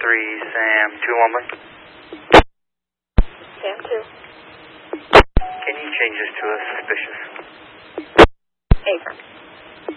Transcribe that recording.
Sam 2 only. Sam 2. Can you change this to a suspicious?